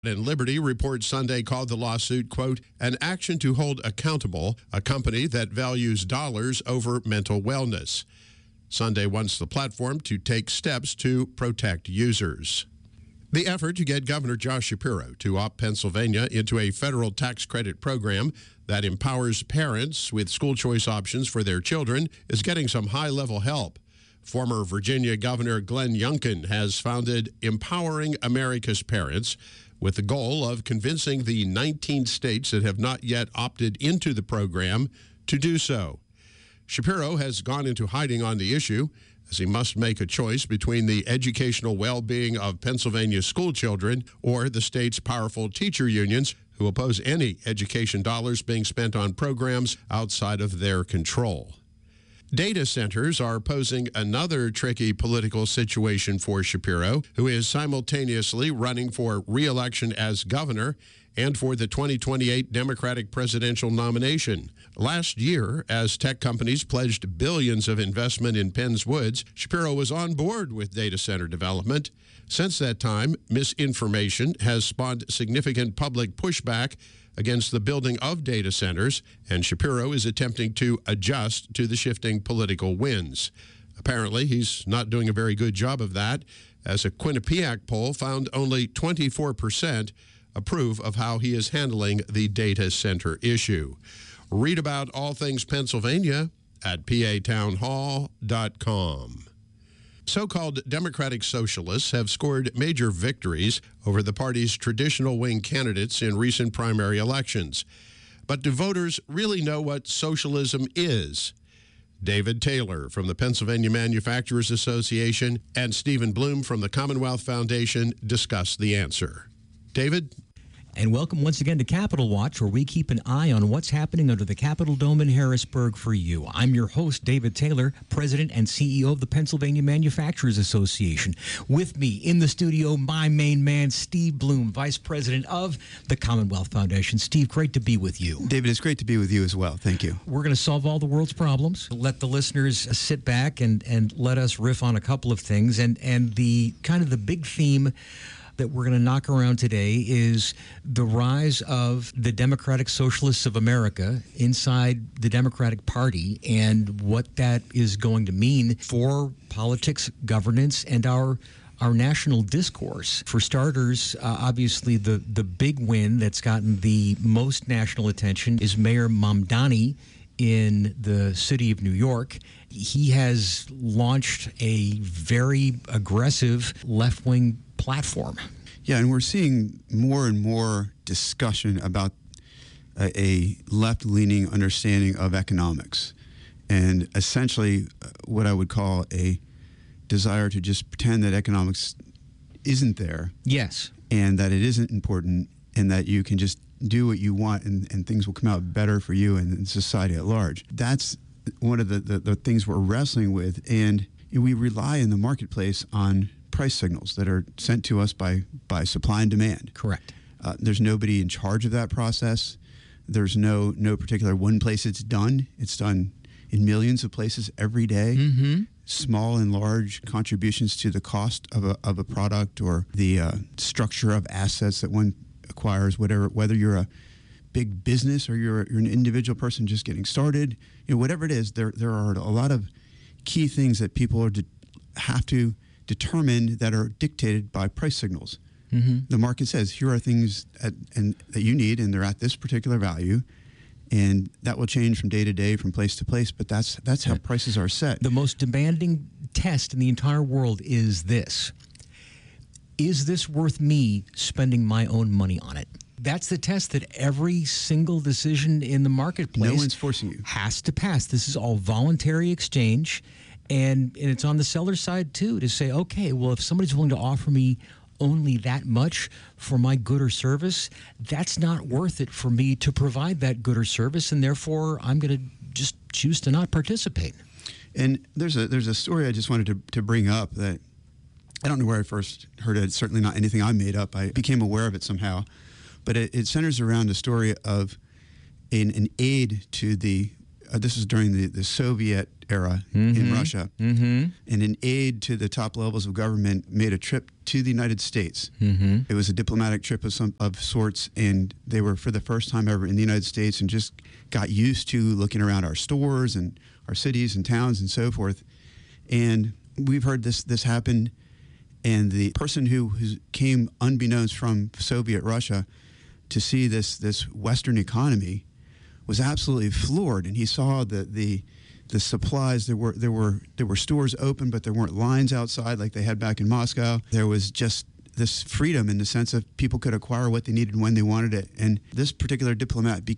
And Liberty reports Sunday called the lawsuit, quote, an action to hold accountable a company that values dollars over mental wellness. Sunday wants the platform to take steps to protect users. The effort to get Governor Josh Shapiro to opt Pennsylvania into a federal tax credit program that empowers parents with school choice options for their children is getting some high-level help. Former Virginia Governor Glenn Youngkin has founded Empowering America's Parents with the goal of convincing the 19 states that have not yet opted into the program to do so. Shapiro has gone into hiding on the issue as he must make a choice between the educational well-being of Pennsylvania school children or the state's powerful teacher unions who oppose any education dollars being spent on programs outside of their control. Data centers are posing another tricky political situation for Shapiro, who is simultaneously running for re-election as governor and for the 2028 Democratic presidential nomination. Last year, as tech companies pledged billions of investment in Penns Woods, Shapiro was on board with data center development. Since that time, misinformation has spawned significant public pushback against the building of data centers, and Shapiro is attempting to adjust to the shifting political winds. Apparently, he's not doing a very good job of that, as a Quinnipiac poll found only 24% approve of how he is handling the data center issue. Read about all things Pennsylvania at patownhall.com. So-called Democratic Socialists have scored major victories over the party's traditional wing candidates in recent primary elections. But do voters really know what socialism is? David Taylor from the Pennsylvania Manufacturers Association and Stephen Bloom from the Commonwealth Foundation discuss the answer. David? And welcome once again to Capitol Watch, where we keep an eye on what's happening under the Capitol Dome in Harrisburg for you. I'm your host, David Taylor, President and CEO of the Pennsylvania Manufacturers Association. With me in the studio, my main man, Steve Bloom, Vice President of the Commonwealth Foundation. Steve, great to be with you. David, it's great to be with you as well. Thank you. We're going to solve all the world's problems. Let the listeners sit back and let us riff on a couple of things. And the kind of the big theme that we're going to knock around today is the rise of the Democratic Socialists of America inside the Democratic Party and what that is going to mean for politics, governance, and our national discourse. For starters, obviously the big win that's gotten the most national attention is Mayor Mamdani in the city of New York. He has launched a very aggressive left-wing platform. Yeah, and we're seeing more and more discussion about a left-leaning understanding of economics, and essentially what I would call a desire to just pretend that economics isn't there. Yes. And that it isn't important, and that you can just do what you want and things will come out better for you and society at large. That's one of the things we're wrestling with, and we rely in the marketplace on price signals that are sent to us by supply and demand. Correct. There's nobody in charge of that process. There's no particular one place it's done. It's done in millions of places every day. Mm-hmm. Small and large contributions to the cost of a product or the structure of assets that one acquires, whether you're a big business or you're an individual person just getting started, whatever it is, there are a lot of key things that people have to determine that are dictated by price signals. Mm-hmm. The market says, here are things that you need, and they're at this particular value, and that will change from day to day, from place to place, but that's how prices are set. The most demanding test in the entire world is this. Is this worth me spending my own money on it? That's the test that every single decision in the marketplace no one's forcing you. Has to pass. This is all voluntary exchange, and it's on the seller side, too, to say, okay, well, if somebody's willing to offer me only that much for my good or service, that's not worth it for me to provide that good or service, and therefore I'm going to just choose to not participate. And there's a story I just wanted to bring up that I don't know where I first heard it. It's certainly not anything I made up. I became aware of it somehow. But it centers around a story of an aide to the this was during the Soviet era in Russia, and an aide to the top levels of government made a trip to the United States. It was a diplomatic trip of sorts, and they were for the first time ever in the United States and just got used to looking around our stores and our cities and towns and so forth. And we've heard this happen, and the person who came unbeknownst from Soviet Russia to see this Western economy was absolutely floored, and he saw the supplies. There were stores open, but there weren't lines outside like they had back in Moscow. There was just this freedom in the sense of people could acquire what they needed when they wanted it. And this particular diplomat